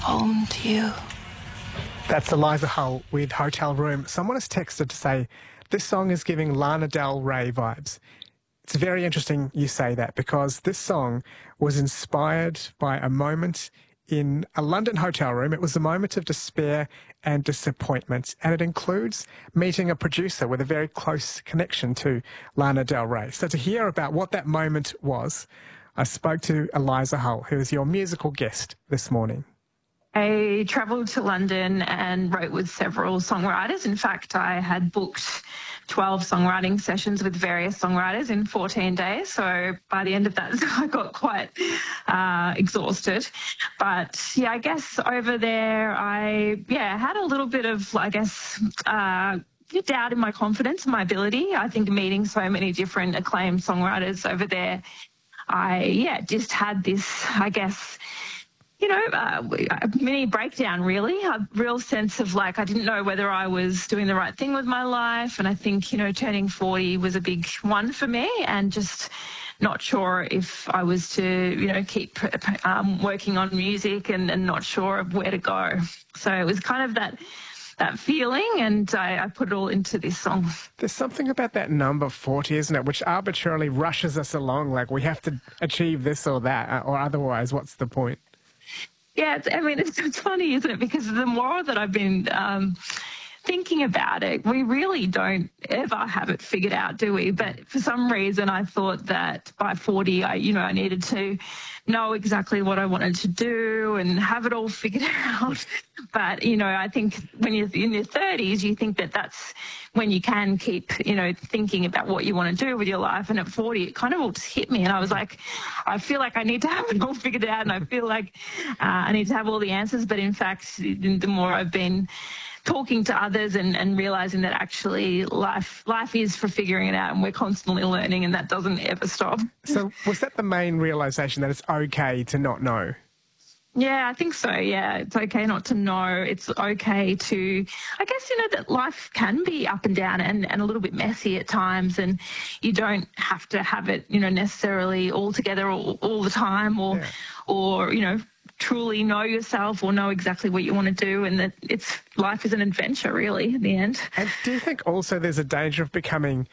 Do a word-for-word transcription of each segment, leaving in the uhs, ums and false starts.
home to you. That's Eliza Hull with Hotel Room. Someone has texted to say this song is giving Lana Del Rey vibes. It's very interesting you say that because this song was inspired by a moment in a London hotel room. It was a moment of despair and disappointment, and it includes meeting a producer with a very close connection to Lana Del Rey. So to hear about what that moment was, I spoke to Eliza Hull, who is your musical guest this morning. I travelled to London and wrote with several songwriters. In fact, I had booked twelve songwriting sessions with various songwriters in fourteen days. So by the end of that, I got quite uh, exhausted. But yeah, I guess over there, I yeah had a little bit of, I guess, uh, doubt in my confidence, my ability. I think meeting so many different acclaimed songwriters over there, I yeah just had this, I guess, you know, uh, a mini breakdown, really, a real sense of like I didn't know whether I was doing the right thing with my life. And I think, you know, turning forty was a big one for me, and just not sure if I was to, you know, keep um, working on music and, and not sure of where to go. So it was kind of that that feeling, and I, I put it all into this song. There's something about that number forty, isn't it, which arbitrarily rushes us along, like we have to achieve this or that, or otherwise what's the point? Yeah, it's, I mean, it's, it's funny, isn't it? Because the more that I've been um, thinking about it, we really don't ever have it figured out, do we? But for some reason, I thought that by forty, I, you know, I needed to know exactly what I wanted to do and have it all figured out. But, you know, I think when you're in your thirties, you think that that's when you can keep, you know, thinking about what you want to do with your life. And at forty, it kind of all just hit me. And I was like, I feel like I need to have it all figured out. And I feel like uh, I need to have all the answers. But in fact, the more I've been talking to others and, and realising that actually life life is for figuring it out, and we're constantly learning, and that doesn't ever stop. So was that the main realisation, that it's okay to not know? Yeah, I think so, yeah. It's okay not to know. It's okay to, I guess, you know, that life can be up and down and, and a little bit messy at times, and you don't have to have it, you know, necessarily all together all, all the time, or, yeah. or, you know, truly know yourself or know exactly what you want to do, and that it's life is an adventure, really, in the end. And do you think also there's a danger of becoming,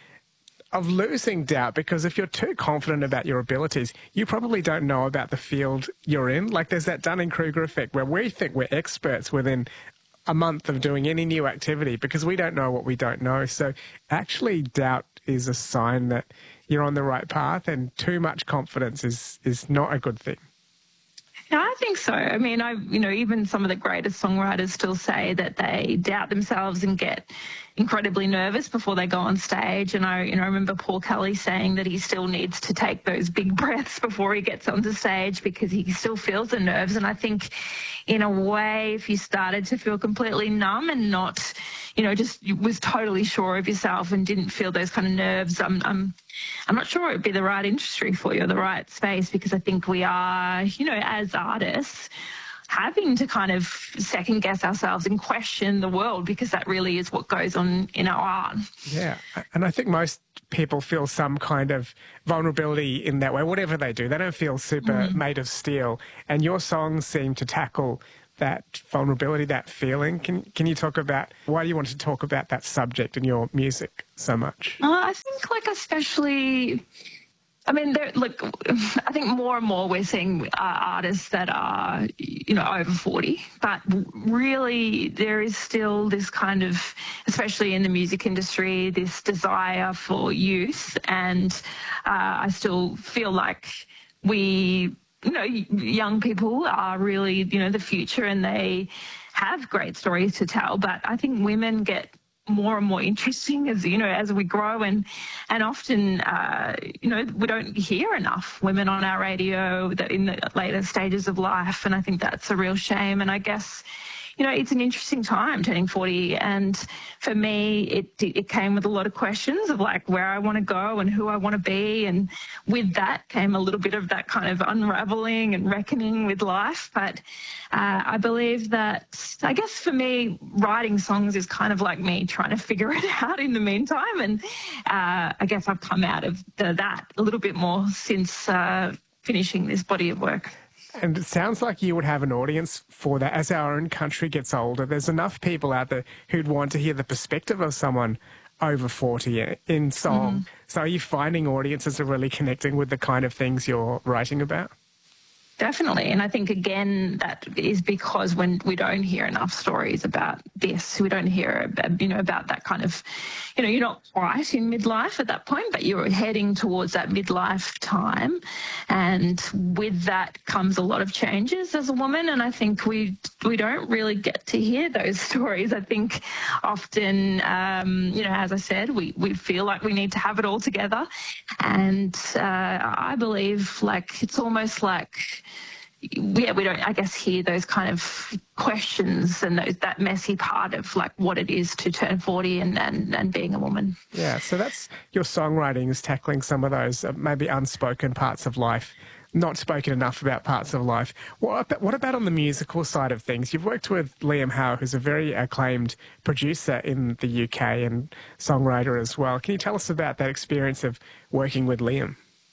of losing doubt? Because if you're too confident about your abilities, you probably don't know about the field you're in. Like there's that Dunning-Kruger effect where we think we're experts within a month of doing any new activity because we don't know what we don't know. So actually doubt is a sign that you're on the right path, and too much confidence is, is not a good thing. Yeah, I think so. I mean, I, you know, even some of the greatest songwriters still say that they doubt themselves and get incredibly nervous before they go on stage. And I, you know, I remember Paul Kelly saying that he still needs to take those big breaths before he gets onto stage because he still feels the nerves. And I think, in a way, if you started to feel completely numb and not, you know, just was totally sure of yourself and didn't feel those kind of nerves, I'm, I'm, I'm not sure it would be the right industry for you or the right space, because I think we are, you know, as artists, having to kind of second guess ourselves and question the world, because that really is what goes on in our art. Yeah, and I think most people feel some kind of vulnerability in that way, whatever they do. They don't feel super mm. made of steel, and your songs seem to tackle that vulnerability, that feeling. Can can you talk about why you want to talk about that subject in your music so much? Uh, I think, like, especially, I mean, there, look, I think more and more we're seeing uh, artists that are, you know, over forty, but really there is still this kind of, especially in the music industry, this desire for youth, and uh, I still feel like we, you know, young people are really, you know, the future, and they have great stories to tell. But I think women get more and more interesting as, you know, as we grow, and and often, uh, you know, we don't hear enough women on our radio that in the later stages of life, and I think that's a real shame. And I guess, you know, it's an interesting time turning forty, and for me, it it came with a lot of questions of like where I want to go and who I want to be, and with that came a little bit of that kind of unraveling and reckoning with life. But uh, I believe that, I guess for me, writing songs is kind of like me trying to figure it out in the meantime, and uh, I guess I've come out of the, that a little bit more since uh, finishing this body of work. And it sounds like you would have an audience for that. As our own country gets older, there's enough people out there who'd want to hear the perspective of someone over forty in song. Mm-hmm. So are you finding audiences are really connecting with the kind of things you're writing about? Definitely. And I think, again, that is because when we don't hear enough stories about this, we don't hear, you know, about that kind of, you know, you're not quite in midlife at that point, but you're heading towards that midlife time. And with that comes a lot of changes as a woman. And I think we we don't really get to hear those stories. I think often, um, you know, as I said, we, we feel like we need to have it all together. And uh, I believe, like, it's almost like, yeah, we don't, I guess, hear those kind of questions and those, that messy part of like what it is to turn forty and, and, and being a woman. Yeah, so that's your songwriting is tackling some of those uh, maybe unspoken parts of life, not spoken enough about parts of life. What about, what about on the musical side of things? You've worked with Liam Howe, who's a very acclaimed producer in the U K and songwriter as well. Can you tell us about that experience of working with Liam?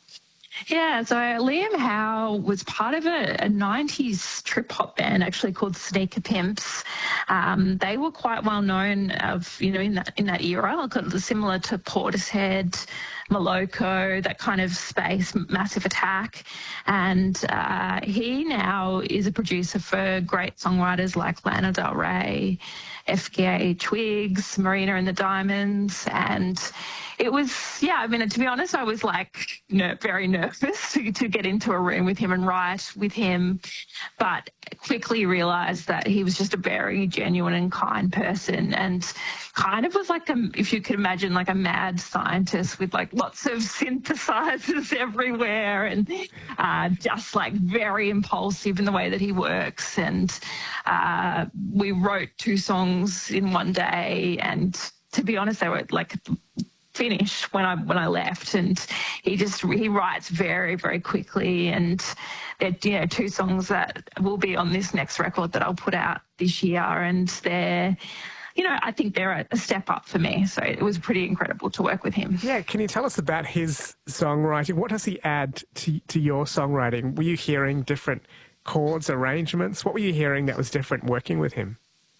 Yeah, so Liam Howe was part of a, a nineties trip-hop band actually called Sneaker Pimps. Um, they were quite well known of, you know, in that in that era, similar to Portishead, Moloko, that kind of space, Massive Attack. And uh, he now is a producer for great songwriters like Lana Del Rey, F K A Twigs, Marina and the Diamonds. And it was, yeah, I mean, to be honest, I was like ner- very nervous to, to get into a room with him and write with him, but quickly realised that he was just a very genuine and kind person and kind of was like, a, if you could imagine, like a mad scientist with like lots of synthesizers everywhere and uh, just like very impulsive in the way that he works. And uh, we wrote two songs in one day, and to be honest, they were like finished when I when I left, and he just he writes very very quickly, and they're, you know, two songs that will be on this next record that I'll put out this year, and they're, you know, I think they're a step up for me, so it was pretty incredible to work with him. Yeah, can you tell us about his songwriting? What does he add to to your songwriting? Were you hearing different chords, arrangements? What were you hearing that was different working with him?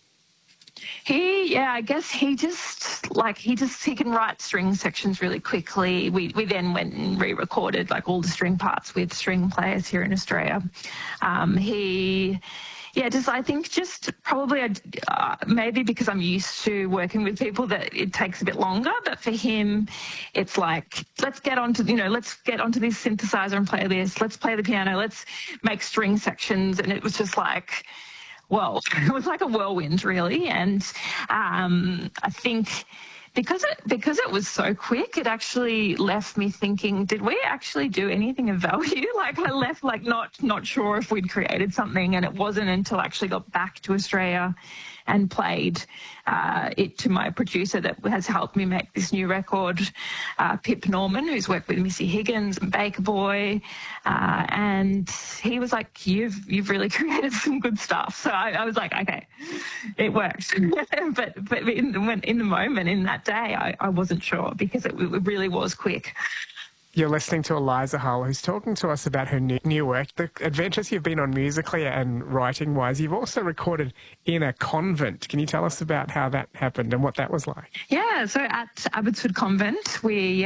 He, yeah, I guess he just, like, he just, he can write string sections really quickly. We we then went and re-recorded, like, all the string parts with string players here in Australia. Um, he, yeah, just, I think just probably, uh, maybe because I'm used to working with people that it takes a bit longer, but for him, it's like, let's get onto, you know, let's get onto this synthesizer and play this. Let's play the piano. Let's make string sections. And it was just like, well, it was like a whirlwind, really. And um, I think because it because it was so quick, it actually left me thinking, did we actually do anything of value? Like, I left like not not sure if we'd created something, and it wasn't until I actually got back to Australia and played uh, it to my producer that has helped me make this new record, uh, Pip Norman, who's worked with Missy Higgins and Baker Boy, uh, and he was like, "You've you've really created some good stuff." So I, I was like, "Okay, it worked." but but in the, when, in the moment, in that day, I, I wasn't sure because it, it really was quick. You're listening to Eliza Hull, who's talking to us about her new, new work, the adventures you've been on musically and writing-wise. You've also recorded in a convent. Can you tell us about how that happened and what that was like? Yeah, so at Abbotsford Convent, we